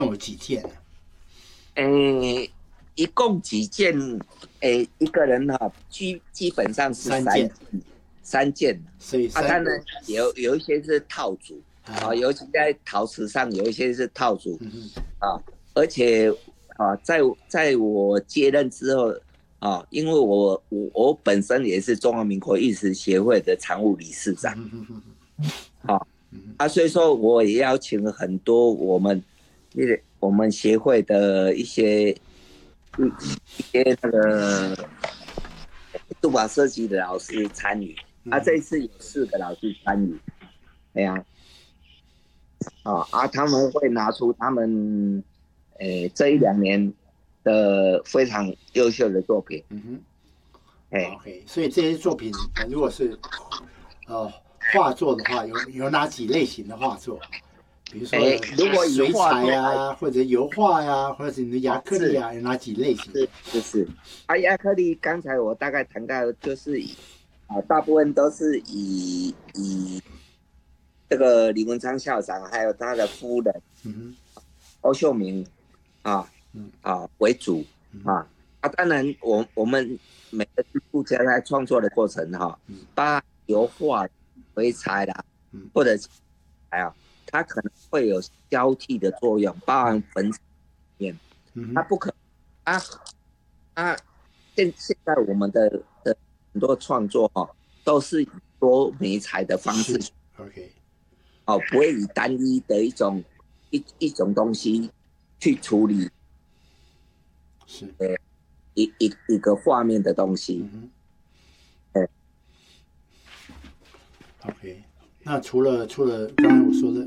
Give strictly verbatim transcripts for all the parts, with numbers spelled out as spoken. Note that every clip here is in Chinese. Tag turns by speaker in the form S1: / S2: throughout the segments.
S1: 有几件呢？
S2: 诶，一共几件？诶，一个人哈、哦，基基本上是三件，三件。
S1: 所以
S2: 啊，当然有有一些是套组啊，尤其在陶瓷上有一些是套组、嗯、啊，而且啊，在在我接任之后啊，因为我我我本身也是中华民国玉石协会的常务理事长，啊啊，所以说我也邀请了很多我们我们协会的一些一些那个杜法设计的老师参与。啊，这一次有四个老师参与，哎呀、啊，啊啊，他们会拿出他们，诶、这一两年的非常优秀的作品。
S1: 嗯哼，哎 ，OK， 所以这些作品，呃、如果是呃画作的话，有有哪几类型的画作？比如说，如果水彩呀，或者油画呀，或者你的亚克力啊，有哪几类型？
S2: 是是是，啊，亚克力刚才我大概谈到，就是以啊，大部分都是以以这个李文昌校长还有他的夫人，嗯，欧秀明啊，啊为主啊啊，当然我我们每个艺术家在创作的过程哈、啊，把油画、水彩啦，或者还有它可能会有交替的作用，包含粉面，它不可啊啊，现现在我们的的很多创作哈、哦，都是以多媒材的方式
S1: ，OK，
S2: 哦，不会以单一的一种一一种东西去处理，
S1: 是，
S2: 呃，一一一个画面的东西，
S1: 嗯哼，OK， 那除了除了刚才我说的。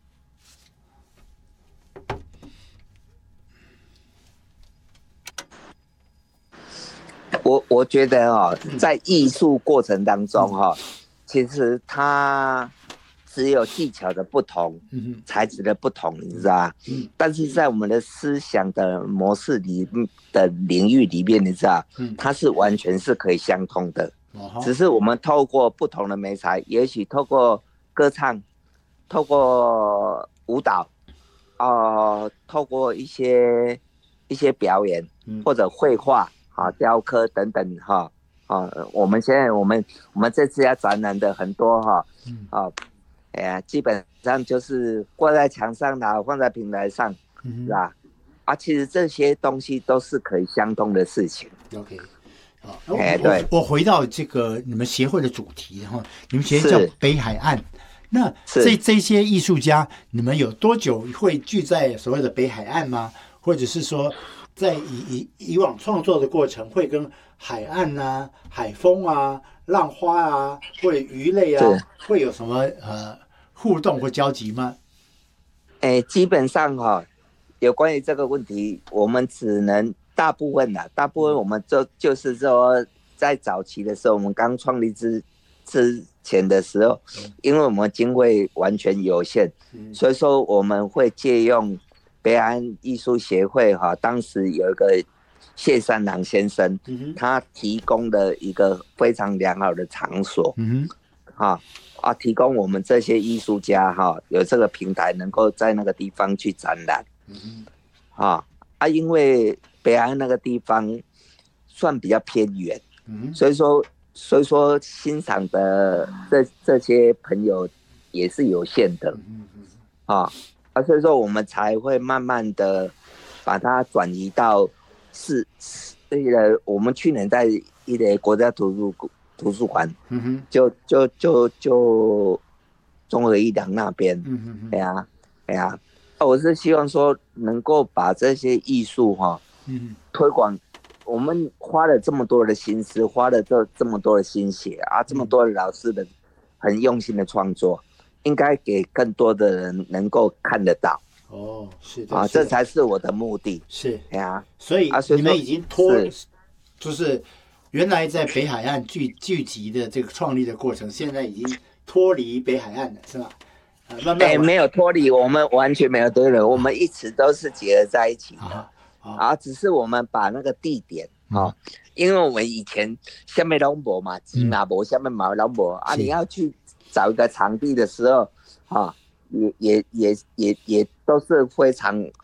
S2: 我我觉得哈、哦，在艺术过程当中哈、哦，其实它只有技巧的不同，材质的不同，你知道吧？但是在我们的思想的模式里的领域里面，你知道，它是完全是可以相通的，只是我们透过不同的媒材，也许透过歌唱，透过舞蹈，呃，透过一些一些表演或者绘画。啊，雕刻等等哈，啊，我们现在我们我们这次要展览的很多哈，啊，哎呀，基本上就是挂在墙上的，放在平台上，嗯、是吧？啊，其实这些东西都是可以相通的事情。
S1: OK， 好，哎，对，我回到这个你们协会的主题哈，你们协会叫北海岸，那这这些艺术家，你们有多久会聚在所谓的北海岸吗？或者是说？在以以以往创作的过程，会跟海岸啊、海风啊、浪花啊，或者鱼类啊，会有什么呃互动或交集吗？
S2: 哎，基本上哈、哦，有关于这个问题，我们只能大部分啦，大部分我们就就是说，在早期的时候，我们刚创立之之前的时候，因为我们经费完全有限，所以说我们会借用。北安艺术协会哈、啊，当时有一个谢三郎先生，嗯、他提供的一个非常良好的场所，嗯啊啊，提供我们这些艺术家哈、啊，有这个平台能够在那个地方去展览，嗯啊啊，因为北安那个地方算比较偏远，嗯、所以说所以说欣赏的这这些朋友也是有限的，嗯啊。啊，所以说我们才会慢慢的把它转移到是这个我们去年在一个国家图书图书馆，嗯哼，就就就就综合医疗那边，嗯哼，哎呀哎呀，我是希望说能够把这些艺术哈、哦，嗯，推广。我们花了这么多的心思，花了这这么多的心血啊，这么多的老师的很用心的创作。应该给更多的人能够看得到
S1: 哦，是的
S2: 啊，这才是我的目的。
S1: 是，
S2: 哎呀，
S1: 所以你们已经脱，就是原来在北海岸聚聚集的这个创立的过程，现在已经脱离北海岸了，是吧？
S2: 呃、慢慢哎，没有脱离，我们完全没有脱离，我们一直都是结合在一起的。啊，啊只是我们把那个地点啊、嗯，因为我们以前下面拢无嘛，吉马博下面嘛拢无啊，你要去。找一个场地的时候，啊，也也也也也都是非常